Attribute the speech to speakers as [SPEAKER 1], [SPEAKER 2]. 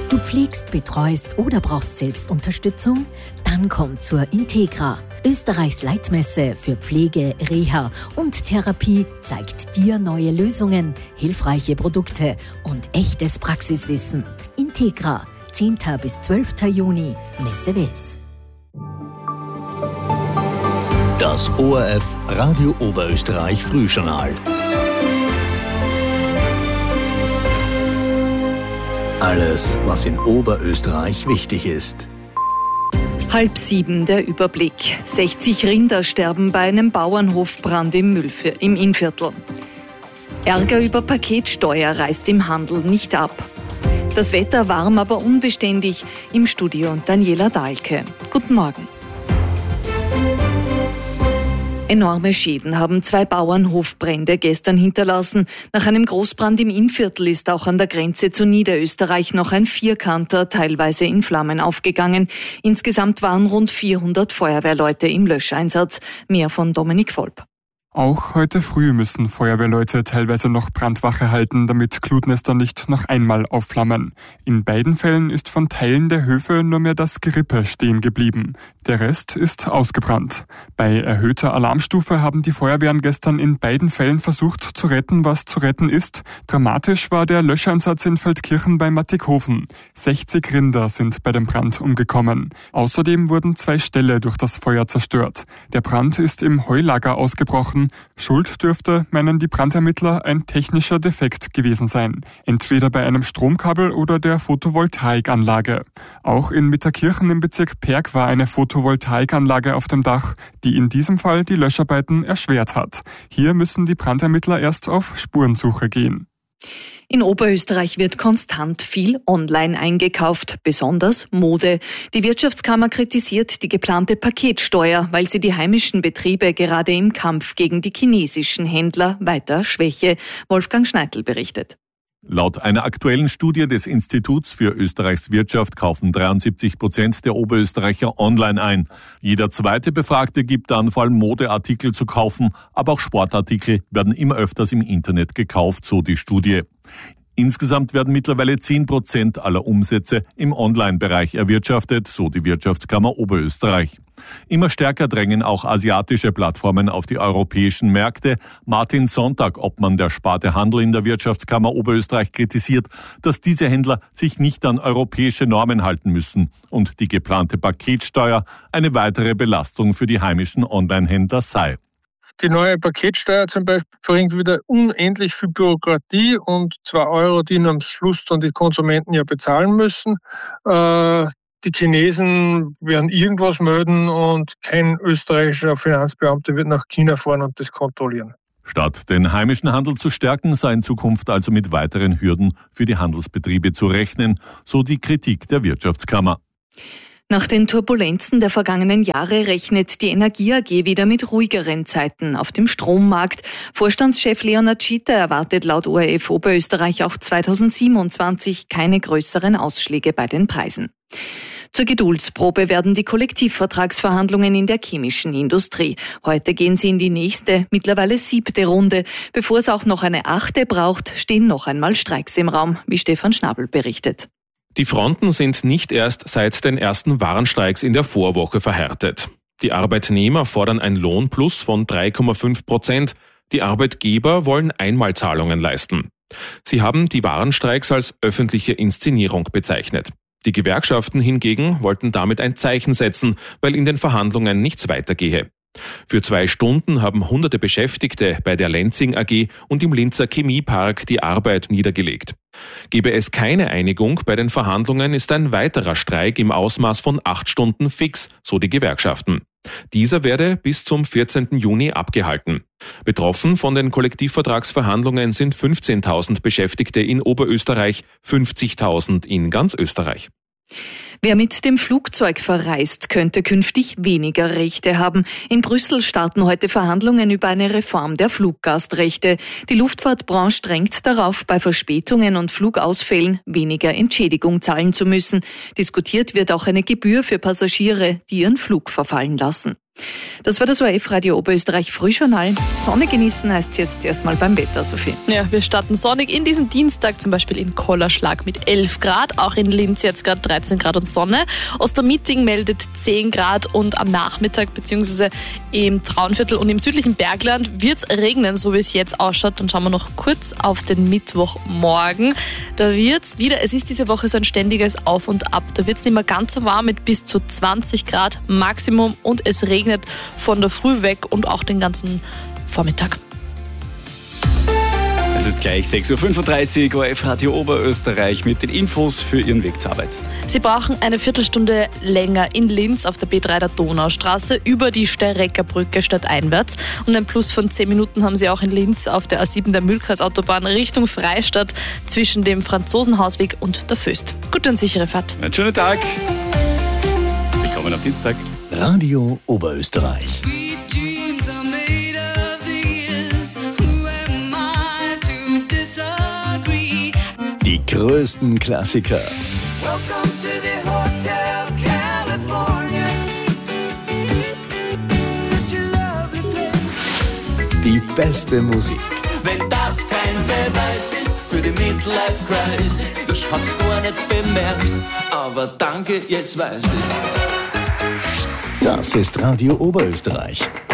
[SPEAKER 1] Du pflegst, betreust oder brauchst Selbstunterstützung? Dann komm zur Integra. Österreichs Leitmesse für Pflege, Reha und Therapie zeigt dir neue Lösungen, hilfreiche Produkte und echtes Praxiswissen. Integra, 10. bis 12. Juni, Messe Wels.
[SPEAKER 2] Das ORF Radio Oberösterreich Frühjournal. Alles, was in Oberösterreich wichtig ist.
[SPEAKER 3] 6:30 der Überblick. 60 Rinder sterben bei einem Bauernhofbrand im Innviertel. Ärger über Paketsteuer reißt im Handel nicht ab. Das Wetter warm, aber unbeständig. Im Studio Daniela Dahlke. Guten Morgen. Enorme Schäden haben 2 Bauernhofbrände gestern hinterlassen. Nach einem Großbrand im Innviertel ist auch an der Grenze zu Niederösterreich noch ein Vierkanter, teilweise in Flammen aufgegangen. Insgesamt waren rund 400 Feuerwehrleute im Löscheinsatz. Mehr von Dominik Volp.
[SPEAKER 4] Auch heute früh müssen Feuerwehrleute teilweise noch Brandwache halten, damit Glutnester nicht noch einmal aufflammen. In beiden Fällen ist von Teilen der Höfe nur mehr das Gerippe stehen geblieben. Der Rest ist ausgebrannt. Bei erhöhter Alarmstufe haben die Feuerwehren gestern in beiden Fällen versucht zu retten, was zu retten ist. Dramatisch war der Löscheinsatz in Feldkirchen bei Mattighofen. 60 Rinder sind bei dem Brand umgekommen. Außerdem wurden 2 Ställe durch das Feuer zerstört. Der Brand ist im Heulager ausgebrochen. Schuld dürfte, meinen die Brandermittler, ein technischer Defekt gewesen sein. Entweder bei einem Stromkabel oder der Photovoltaikanlage. Auch in Mitterkirchen im Bezirk Perg war eine Photovoltaikanlage auf dem Dach, die in diesem Fall die Löscharbeiten erschwert hat. Hier müssen die Brandermittler erst auf Spurensuche gehen.
[SPEAKER 3] In Oberösterreich wird konstant viel online eingekauft, besonders Mode. Die Wirtschaftskammer kritisiert die geplante Paketsteuer, weil sie die heimischen Betriebe gerade im Kampf gegen die chinesischen Händler weiter schwäche. Wolfgang Schneidl berichtet.
[SPEAKER 5] Laut einer aktuellen Studie des Instituts für Österreichs Wirtschaft kaufen 73% der Oberösterreicher online ein. Jeder zweite Befragte gibt an, vor allem Modeartikel zu kaufen, aber auch Sportartikel werden immer öfters im Internet gekauft, so die Studie. Insgesamt werden mittlerweile 10% aller Umsätze im Online-Bereich erwirtschaftet, so die Wirtschaftskammer Oberösterreich. Immer stärker drängen auch asiatische Plattformen auf die europäischen Märkte. Martin Sonntag, Obmann der Sparte Handel in der Wirtschaftskammer Oberösterreich, kritisiert, dass diese Händler sich nicht an europäische Normen halten müssen und die geplante Paketsteuer eine weitere Belastung für die heimischen Online-Händler sei.
[SPEAKER 6] Die neue Paketsteuer zum Beispiel bringt wieder unendlich viel Bürokratie und 2 Euro, die am Schluss dann die Konsumenten ja bezahlen müssen. Die Chinesen werden irgendwas melden und kein österreichischer Finanzbeamter wird nach China fahren und das kontrollieren.
[SPEAKER 5] Statt den heimischen Handel zu stärken, sei in Zukunft also mit weiteren Hürden für die Handelsbetriebe zu rechnen, so die Kritik der Wirtschaftskammer.
[SPEAKER 3] Nach den Turbulenzen der vergangenen Jahre rechnet die Energie AG wieder mit ruhigeren Zeiten auf dem Strommarkt. Vorstandschef Leonhard Schitter erwartet laut ORF Oberösterreich auch 2027 keine größeren Ausschläge bei den Preisen. Zur Geduldsprobe werden die Kollektivvertragsverhandlungen in der chemischen Industrie. Heute gehen sie in die nächste, mittlerweile 7. Runde. Bevor es auch noch eine 8. braucht, stehen noch einmal Streiks im Raum, wie Stefan Schnabel berichtet.
[SPEAKER 7] Die Fronten sind nicht erst seit den ersten Warnstreiks in der Vorwoche verhärtet. Die Arbeitnehmer fordern ein Lohnplus von 3,5%. Die Arbeitgeber wollen Einmalzahlungen leisten. Sie haben die Warnstreiks als öffentliche Inszenierung bezeichnet. Die Gewerkschaften hingegen wollten damit ein Zeichen setzen, weil in den Verhandlungen nichts weitergehe. Für 2 Stunden haben hunderte Beschäftigte bei der Lenzing AG und im Linzer Chemiepark die Arbeit niedergelegt. Gäbe es keine Einigung bei den Verhandlungen, ist ein weiterer Streik im Ausmaß von 8 Stunden fix, so die Gewerkschaften. Dieser werde bis zum 14. Juni abgehalten. Betroffen von den Kollektivvertragsverhandlungen sind 15.000 Beschäftigte in Oberösterreich, 50.000 in ganz Österreich.
[SPEAKER 3] Wer mit dem Flugzeug verreist, könnte künftig weniger Rechte haben. In Brüssel starten heute Verhandlungen über eine Reform der Fluggastrechte. Die Luftfahrtbranche drängt darauf, bei Verspätungen und Flugausfällen weniger Entschädigung zahlen zu müssen. Diskutiert wird auch eine Gebühr für Passagiere, die ihren Flug verfallen lassen. Das war das ORF-Radio Oberösterreich Frühjournal. Sonne genießen heißt es jetzt erstmal beim Wetter, Sophie.
[SPEAKER 8] Ja, wir starten sonnig in diesen Dienstag, zum Beispiel in Kollerschlag mit 11 Grad, auch in Linz jetzt gerade 13 Grad und Sonne. Ostermitting meldet 10 Grad und am Nachmittag bzw. im Traunviertel und im südlichen Bergland wird es regnen, so wie es jetzt ausschaut. Dann schauen wir noch kurz auf den Mittwochmorgen. Da wird es wieder, es ist diese Woche so ein ständiges Auf und Ab. Da wird es nicht mehr ganz so warm mit bis zu 20 Grad Maximum und es regnet von der Früh weg und auch den ganzen Vormittag.
[SPEAKER 9] Es ist gleich 6.35 Uhr, ORF-Radio Oberösterreich mit den Infos für Ihren Weg zur Arbeit.
[SPEAKER 8] Sie brauchen eine Viertelstunde länger in Linz auf der B3 der Donaustraße über die Stereckerbrücke stadteinwärts. Und ein Plus von 10 Minuten haben Sie auch in Linz auf der A7 der Mühlkreisautobahn Richtung Freistadt zwischen dem Franzosenhausweg und der Föst. Gute und sichere Fahrt.
[SPEAKER 9] Einen schönen Tag. Willkommen am Dienstag.
[SPEAKER 2] Radio Oberösterreich. Die größten Klassiker. Die beste Musik.
[SPEAKER 10] Wenn das kein Beweis ist für die Midlife-Crisis, ich hab's gar nicht bemerkt, aber danke, jetzt weiß ich's.
[SPEAKER 2] Das ist Radio Oberösterreich.